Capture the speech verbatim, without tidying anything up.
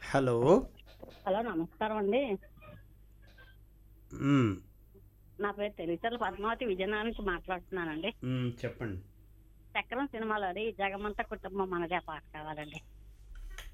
Hello. Hello నమస్కారం అండి. మ్మ్. నా పేరు తెలివితల పద్మావతి, విజయనగరం నుంచి మాట్లాడుతున్నానండి. మ్మ్, చెప్పండి. చక్రం సినిమాలోని జగమంత కుటుంబం మనదే పాట కావాలండి.